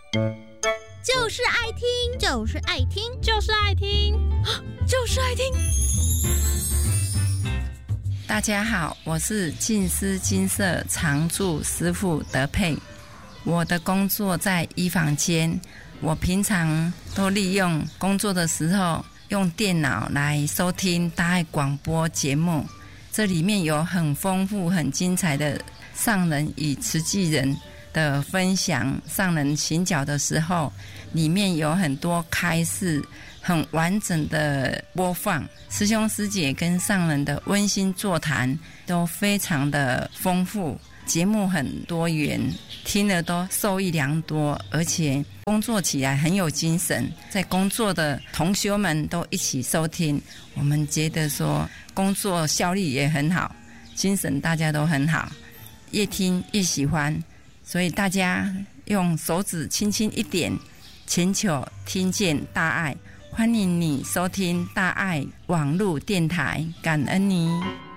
就是爱听， 就是爱听， 就是爱听， 就是爱听。 大家好，我是净思金色常驻师傅德佩。我的工作在医房间，我平常都利用工作的时候用电脑来收听大爱广播节目，这里面有很丰富很精彩的上人与慈济人的分享，上人行脚的时候里面有很多开示，很完整的播放，师兄师姐跟上人的温馨座谈都非常的丰富，节目很多元，听了都受益良多，而且工作起来很有精神，在工作的同学们都一起收听，我们觉得说工作效率也很好，精神大家都很好，越听越喜欢，所以大家用手指轻轻一点，请求听见大爱，欢迎你收听大爱网络电台，感恩你。